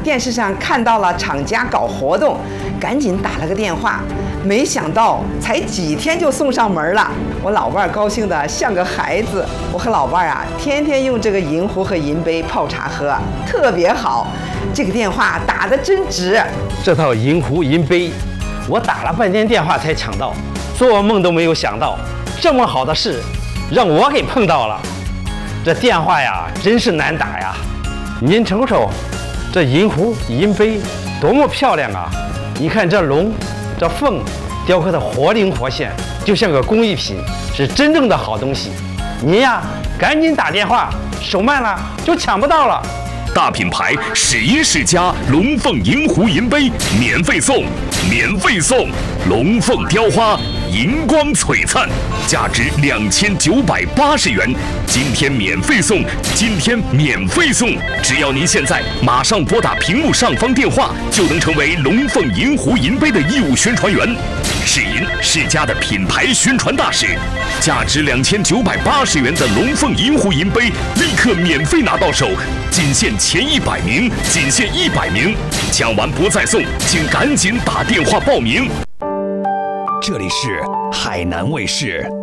电视上看到了厂家搞活动，赶紧打了个电话，没想到才几天就送上门了。我老伴儿高兴得像个孩子。我和老伴儿啊，天天用这个银壶和银杯泡茶喝，特别好。这个电话打得真值。 这套银壶银杯，我打了半天电话才抢到，做梦都没有想到，这么好的事让我给碰到了。这电话呀，真是难打呀！您瞅瞅，这银壶银杯多么漂亮啊！你看这龙、这凤雕刻的活灵活现，就像个工艺品，是真正的好东西。您呀，赶紧打电话，手慢了就抢不到了。 大品牌世一世家龙凤银壶银杯免费送，免费送！龙凤雕花，银光璀璨，价值2980元，今天免费送，今天免费送！只要您现在马上拨打屏幕上方电话，就能成为龙凤银壶银杯的义务宣传员。世银世家的品牌宣传大使，价值2980元的龙凤银壶银杯立刻免费拿到手，仅限前100名，仅限100名，抢完不再送，请赶紧打电话报名。 这里是海南卫视。